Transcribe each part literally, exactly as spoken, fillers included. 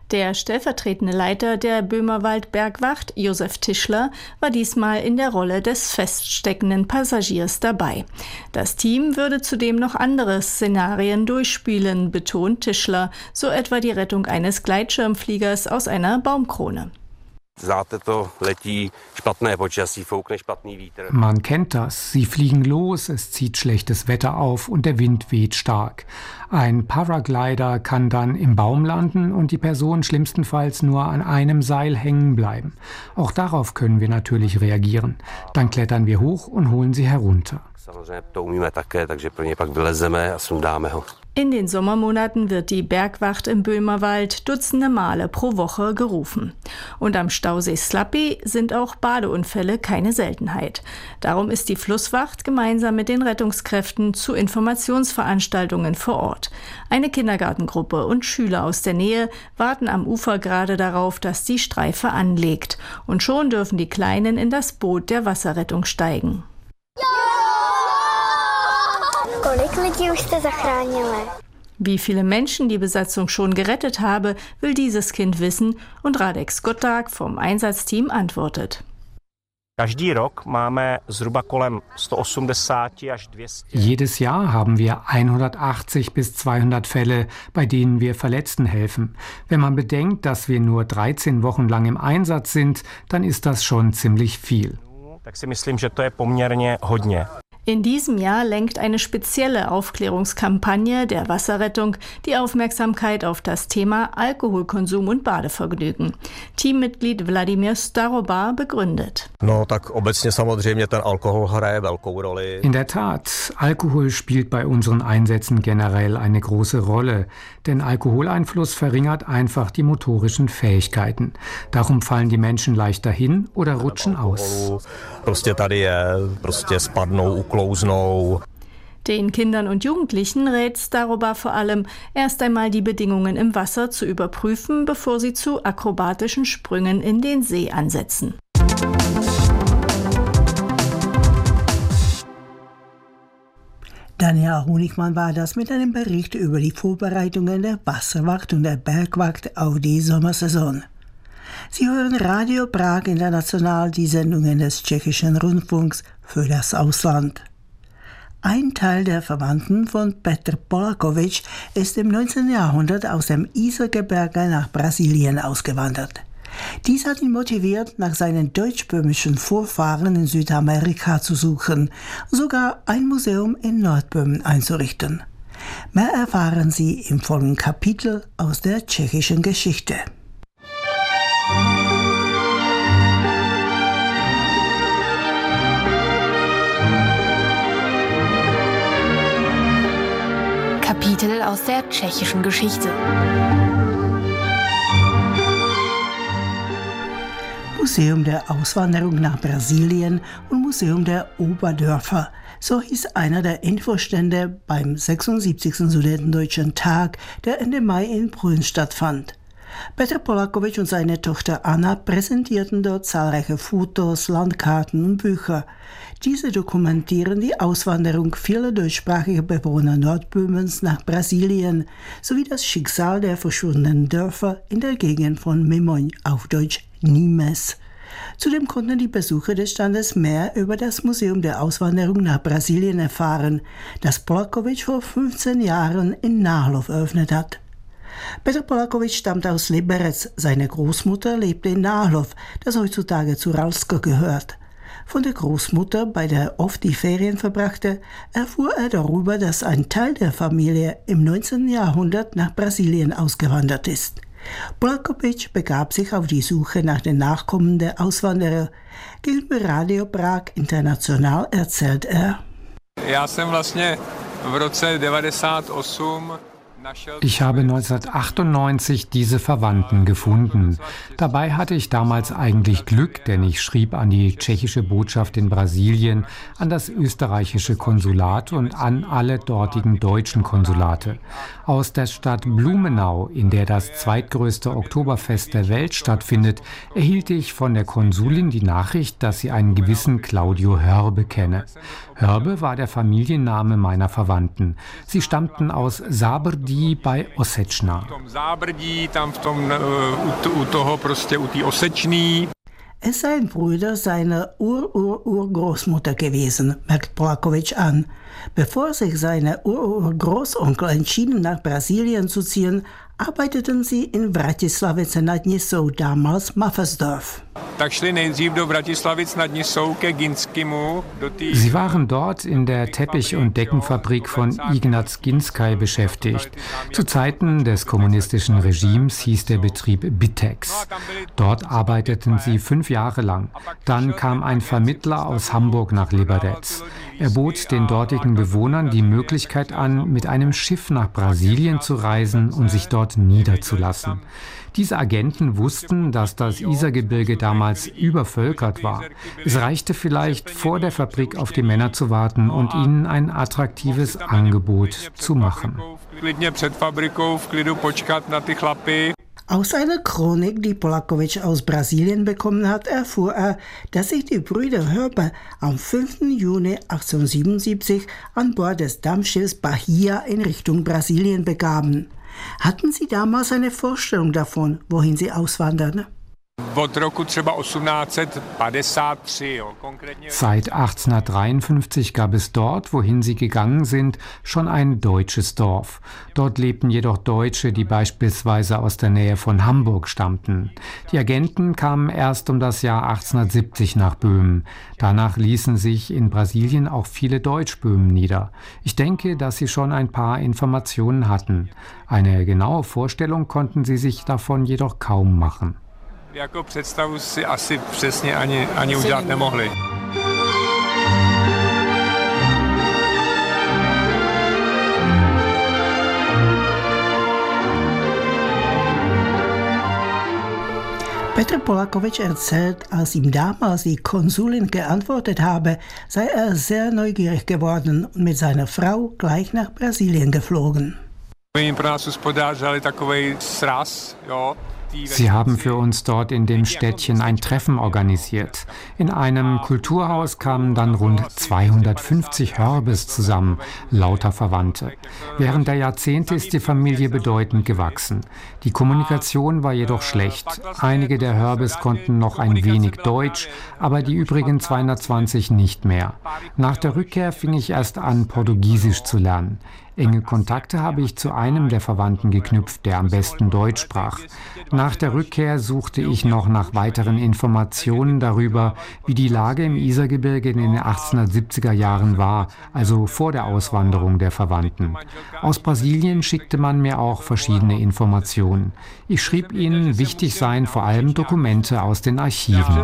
Der stellvertretende Leiter der Böhmerwald-Bergwacht, Josef Tischler, war diesmal in der Rolle des feststeckenden Passagiers dabei. Das Team würde zudem noch andere Szenarien durchspielen, betont Tischler, so etwa die Rettung eines Gleitschirmfliegers aus einer Baumkrone. Man kennt das. Sie fliegen los, es zieht schlechtes Wetter auf und der Wind weht stark. Ein Paraglider kann dann im Baum landen und die Person schlimmstenfalls nur an einem Seil hängen bleiben. Auch darauf können wir natürlich reagieren. Dann klettern wir hoch und holen sie herunter. In den Sommermonaten wird die Bergwacht im Böhmerwald dutzende Male pro Woche gerufen. Und am Stausee Slappi sind auch Badeunfälle keine Seltenheit. Darum ist die Flusswacht gemeinsam mit den Rettungskräften zu Informationsveranstaltungen vor Ort. Eine Kindergartengruppe und Schüler aus der Nähe warten am Ufer gerade darauf, dass die Streife anlegt. Und schon dürfen die Kleinen in das Boot der Wasserrettung steigen. Wie viele Menschen die Besatzung schon gerettet habe, will dieses Kind wissen und Radek Skották vom Einsatzteam antwortet. Jedes Jahr haben wir hundertachtzig bis zweihundert Fälle, bei denen wir Verletzten helfen. Wenn man bedenkt, dass wir nur dreizehn Wochen lang im Einsatz sind, dann ist das schon ziemlich viel. In diesem Jahr lenkt eine spezielle Aufklärungskampagne der Wasserrettung die Aufmerksamkeit auf das Thema Alkoholkonsum und Badevergnügen. Teammitglied Wladimír Staroba begründet. In der Tat, Alkohol spielt bei unseren Einsätzen generell eine große Rolle, denn Alkoholeinfluss verringert einfach die motorischen Fähigkeiten. Darum fallen die Menschen leichter hin oder rutschen aus. Den Kindern und Jugendlichen rät Staroba vor allem, erst einmal die Bedingungen im Wasser zu überprüfen, bevor sie zu akrobatischen Sprüngen in den See ansetzen. Daniela Honigmann war das mit einem Bericht über die Vorbereitungen der Wasserwacht und der Bergwacht auf die Sommersaison. Sie hören Radio Prag International, die Sendungen des tschechischen Rundfunks für das Ausland. Ein Teil der Verwandten von Petr Polakowitsch ist im neunzehnten Jahrhundert aus dem Isergebirge nach Brasilien ausgewandert. Dies hat ihn motiviert, nach seinen deutsch-böhmischen Vorfahren in Südamerika zu suchen, sogar ein Museum in Nordböhmen einzurichten. Mehr erfahren Sie im folgenden Kapitel aus der tschechischen Geschichte. Kapitel aus der tschechischen Geschichte. Museum der Auswanderung nach Brasilien und Museum der Oberdörfer. So hieß einer der Infostände beim sechsundsiebzigsten Sudetendeutschen Tag, der Ende Mai in Brünn stattfand. Petr Polakowitsch und seine Tochter Anna präsentierten dort zahlreiche Fotos, Landkarten und Bücher. Diese dokumentieren die Auswanderung vieler deutschsprachiger Bewohner Nordböhmens nach Brasilien sowie das Schicksal der verschwundenen Dörfer in der Gegend von Mimoň, auf Deutsch Nimes. Zudem konnten die Besucher des Standes mehr über das Museum der Auswanderung nach Brasilien erfahren, das Polakowitsch vor fünfzehn Jahren in Náchylov eröffnet hat. Petr Polakowitsch stammt aus Liberec, seine Großmutter lebte in Náchylov, das heutzutage zu Ralsko gehört. Von der Großmutter, bei der er oft die Ferien verbrachte, erfuhr er darüber, dass ein Teil der Familie im neunzehnten Jahrhundert nach Brasilien ausgewandert ist. Polakowitsch begab sich auf die Suche nach den Nachkommen der Auswanderer. Gegenüber Radio Prag International erzählt er: Já jsem vlastně v roce devadesátosm Ich habe neunzehnhundertachtundneunzig diese Verwandten gefunden. Dabei hatte ich damals eigentlich Glück, denn ich schrieb an die tschechische Botschaft in Brasilien, an das österreichische Konsulat und an alle dortigen deutschen Konsulate. Aus der Stadt Blumenau, in der das zweitgrößte Oktoberfest der Welt stattfindet, erhielt ich von der Konsulin die Nachricht, dass sie einen gewissen Claudio Hörbe kenne. Hörbe war der Familienname meiner Verwandten. Sie stammten aus Sabrdien wie bei Osečná. Es seien Brüder seiner Ur-Ur-Urgroßmutter gewesen, merkt Polakowicz an. Bevor sich seine Ur-Ur-Großonkel entschieden, nach Brasilien zu ziehen, arbeiteten sie in Vratislavice nad Nisou, damals Mafersdorf. Sie waren dort in der Teppich- und Deckenfabrik von Ignaz Ginskij beschäftigt. Zu Zeiten des kommunistischen Regimes hieß der Betrieb Bitex. Dort arbeiteten sie fünf Jahre lang. Dann kam ein Vermittler aus Hamburg nach Liberec. Er bot den dortigen Bewohnern die Möglichkeit an, mit einem Schiff nach Brasilien zu reisen und sich dort niederzulassen. Diese Agenten wussten, dass das Isergebirge damals übervölkert war. Es reichte vielleicht, vor der Fabrik auf die Männer zu warten und ihnen ein attraktives Angebot zu machen. Aus einer Chronik, die Polakowicz aus Brasilien bekommen hat, erfuhr er, dass sich die Brüder Hörper am fünften Juni achtzehnhundertsiebenundsiebzig an Bord des Dampfschiffs Bahia in Richtung Brasilien begaben. Hatten Sie damals eine Vorstellung davon, wohin Sie auswandern? Seit achtzehnhundertdreiundfünfzig gab es dort, wohin sie gegangen sind, schon ein deutsches Dorf. Dort lebten jedoch Deutsche, die beispielsweise aus der Nähe von Hamburg stammten. Die Agenten kamen erst um das Jahr achtzehnhundertsiebzig nach Böhmen. Danach ließen sich in Brasilien auch viele Deutschböhmen nieder. Ich denke, dass sie schon ein paar Informationen hatten. Eine genaue Vorstellung konnten sie sich davon jedoch kaum machen. Jako představu si asi přesně ani, ani udělat nemohli. Petr Polakowicz erzählt, als ihm damals die Konsulin geantwortet habe, sei er sehr neugierig geworden und mit seiner Frau gleich nach Brasilien geflogen. Sie haben für uns dort in dem Städtchen ein Treffen organisiert. In einem Kulturhaus kamen dann rund zweihundertfünfzig Hörbes zusammen, lauter Verwandte. Während der Jahrzehnte ist die Familie bedeutend gewachsen. Die Kommunikation war jedoch schlecht. Einige der Hörbes konnten noch ein wenig Deutsch, aber die übrigen zweihundertzwanzig nicht mehr. Nach der Rückkehr fing ich erst an, Portugiesisch zu lernen. Enge Kontakte habe ich zu einem der Verwandten geknüpft, der am besten Deutsch sprach. Nach der Rückkehr suchte ich noch nach weiteren Informationen darüber, wie die Lage im Isergebirge in den achtzehnhundertsiebziger Jahren war, also vor der Auswanderung der Verwandten. Aus Brasilien schickte man mir auch verschiedene Informationen. Ich schrieb ihnen, wichtig seien vor allem Dokumente aus den Archiven.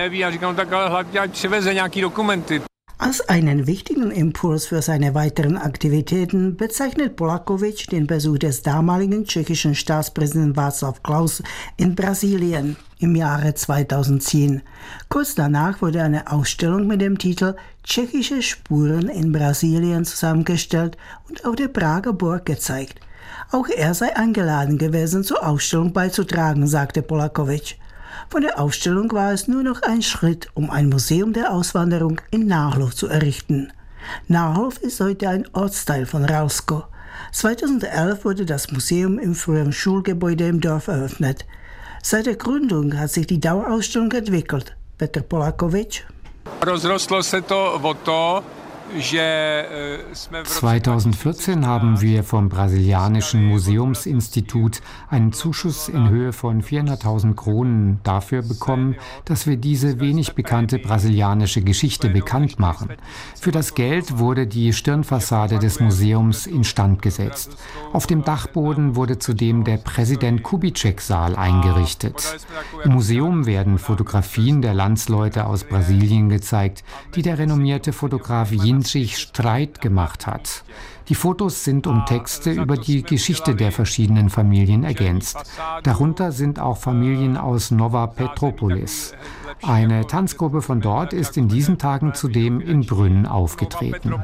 Als einen wichtigen Impuls für seine weiteren Aktivitäten bezeichnet Polakowicz den Besuch des damaligen tschechischen Staatspräsidenten Václav Klaus in Brasilien im Jahre zweitausendzehn. Kurz danach wurde eine Ausstellung mit dem Titel Tschechische Spuren in Brasilien zusammengestellt und auf der Prager Burg gezeigt. Auch er sei eingeladen gewesen, zur Ausstellung beizutragen, sagte Polakowicz. Von der Ausstellung war es nur noch ein Schritt, um ein Museum der Auswanderung in Náchod zu errichten. Náchod ist heute ein Ortsteil von Ralsko. zweitausendelf wurde das Museum im früheren Schulgebäude im Dorf eröffnet. Seit der Gründung hat sich die Dauerausstellung entwickelt. Petr Polakowicz. Rozrostlo se to o to, zweitausendvierzehn haben wir vom brasilianischen Museumsinstitut einen Zuschuss in Höhe von vierhunderttausend Kronen dafür bekommen, dass wir diese wenig bekannte brasilianische Geschichte bekannt machen. Für das Geld wurde die Stirnfassade des Museums instand gesetzt. Auf dem Dachboden wurde zudem der Präsident-Kubitschek-Saal eingerichtet. Im Museum werden Fotografien der Landsleute aus Brasilien gezeigt, die der renommierte Fotograf Jindřich Streit gemacht hat. Die Fotos sind um Texte über die Geschichte der verschiedenen Familien ergänzt. Darunter sind auch Familien aus Nova Petropolis. Eine Tanzgruppe von dort ist in diesen Tagen zudem in Brünn aufgetreten.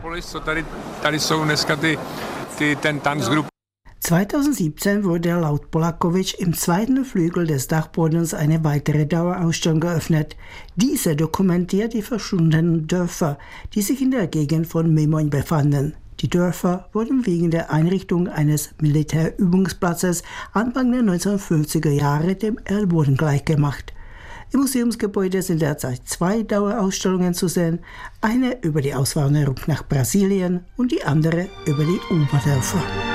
zweitausendsiebzehn wurde laut Polakowicz im zweiten Flügel des Dachbodens eine weitere Dauerausstellung geöffnet. Diese dokumentiert die verschwundenen Dörfer, die sich in der Gegend von Mimoň befanden. Die Dörfer wurden wegen der Einrichtung eines Militärübungsplatzes Anfang der neunzehnhundertfünfziger Jahre dem Erdboden gleichgemacht. Im Museumsgebäude sind derzeit zwei Dauerausstellungen zu sehen, eine über die Auswanderung nach Brasilien und die andere über die Oberdörfer.